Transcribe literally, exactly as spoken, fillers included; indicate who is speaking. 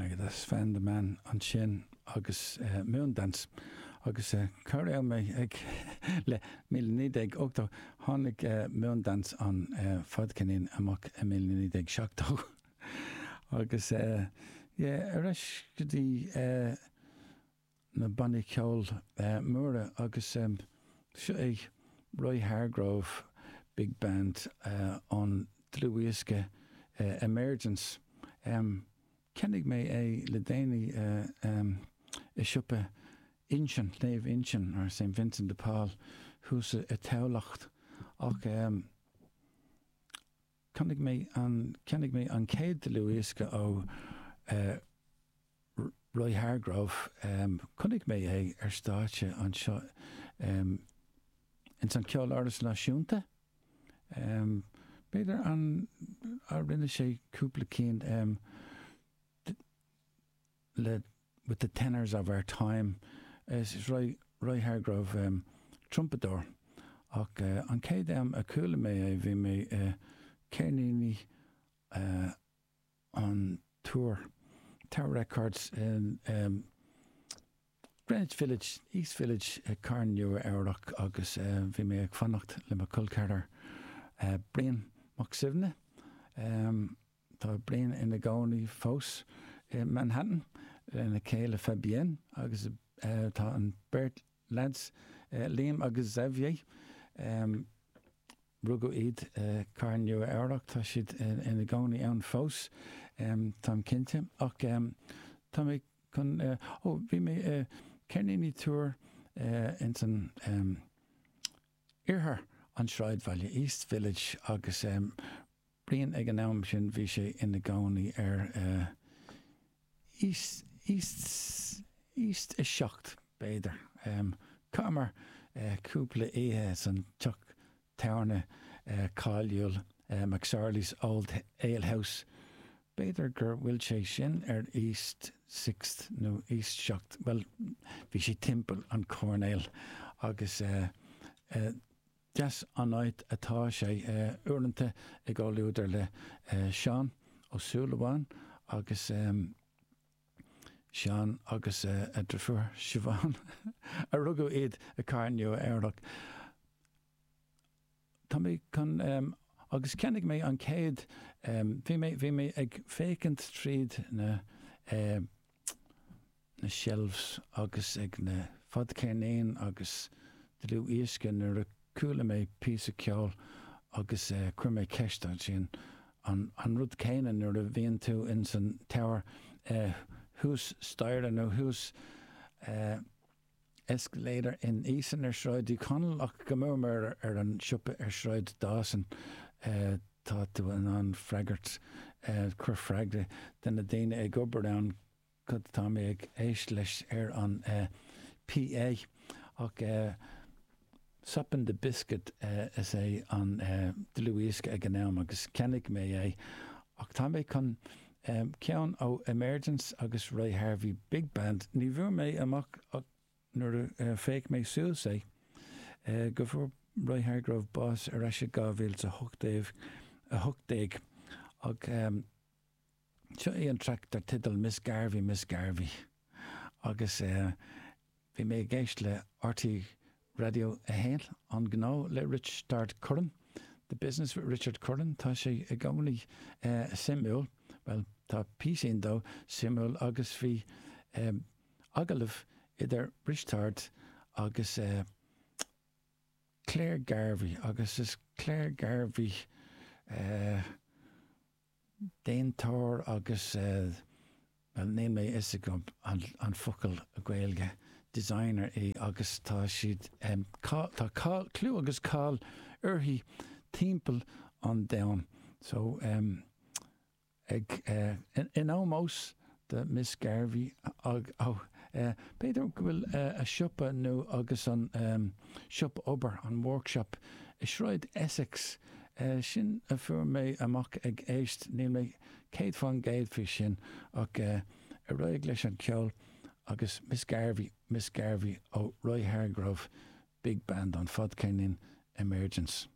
Speaker 1: agus fan de man an sin agus uh, Moondance agus uh, carry me ag le mil nídeg ochto hánig uh, Moondance an uh, fadcanin amach a mil nídeg seachtó agus uh, yeah, aris godi uh, na banni ceol uh, mura agus um, seo ag Roy Hargrove big band uh, on Dluiske uh, Emergence um, kennig me é le déine uh, um, i siúpa Inchin, Léamh Inchin ar Saint Vincent de Paul hús a teolacht ach um, kennig me an kennig me an céad Dluiske ó uh, Roy Hargrove um, kunnig me é ar stáitse an seo um, in san ceol áras náisiúnta um, beidir an a rinne sé cúpla cín um, le with the tenors of our time is Roy, Roy Hargrove um, trumpeter ach uh, an céad am a cúla mé é bhí mé uh, céirníní uh, on tour Tower Records in um, Greenwich Village, East Village uh, Carn Newer Airlock agus uh, bhí mé ag fannacht le ma culcarter uh, Brian Moxivne um, tá Brian in a gcónaí fós in Manhattan in a céile Fabienne agus uh, tá an Bert lads uh, Liam agus Xavier um, rugo iad uh, Carn Newer Airlock tá siad in, in a gcónaí ann fós um, tám cinte ach um, tá mé chun uh, oh, bhí mé uh, Cernini tour uh, in san um, Irher an Shride Valley East Village agus um, Brian ag an am sin bhí sé in na gcónaí ar uh, East East East is seacht beidir um, Cámar uh, cúpla éthe san tuach tearna uh, cáiliúil uh, McSorley's Old Ale House beidir gur bhfuil sé sin ar East Sixth nó East Seacht well bhí sé timpeall an Cornell agus uh, uh, deas an áit atá sé uh, uaireanta ag gáiliúidir le uh, Sean ó Súlaháin agus um, Sean agus uh, a Drafur Siobhan a rugú iad a Carn Newer Airlock tá mé chun um, agus cennig mé an céad um, bhí mé bhí mé ag fécant tríd na uh, na shelves agus ag na fadcairnéin agus dlú íosca nuair a cúla mé písa ceol agus uh, chuir mé ceist an sin an, an rud céine nuair a bhíonn tú in san tower uh, hús staire nó hús uh, escalator in Eason ar Shride í Conal ach go mór ar an siúpa ar Shride Dawson uh, tá tú an an freigart uh, chuir freigre den na daine ag obair an chud tá mé ag éis leis ar an uh, P A ach uh, Suppin de Biscuit uh, is é an uh, Dluiske ag an am agus cennig mé é ach tá mé chun um, ceann ó Emergence agus Roy Harvey Big Band ní bhfuair mé amach ach nuair uh, féic mé súil sé uh, go bhfuair Roy Hargrove bás ar eise gábhíl a thuchtaobh a thuchtaigh ag um, seo é an tracht ar tidal Miss Garvey Miss Garvey agus uh, bhí mé géist le R T Radio a héin an gná le Richard Curran The Business with Richard Curran tá sé i gcónaí uh, simúil well tá písín dó simúil agus bhí um, agalah idir Richard agus uh, Claire Garvey agus is Claire Garvey uh, déantóir agus uh, well, né mé is go an, an focail a Gaeilge designer é agus tá siad um, cá, tá cá, clú agus cáil uirthi timpeall an down so um, ag uh, in, in almost the Miss Garvey ag oh, uh, beidir go bhfuil uh, a siúpa nó agus an um, siúpa obair an workshop i Shride Essex uh, sin a fuair mé amach ag éist ní mé céad fan géad fi sin ach uh, a roiig leis an ceol agus Miss Garvey Miss Garvey ó Roy Hargrove Big Band an fadcainin Emergence.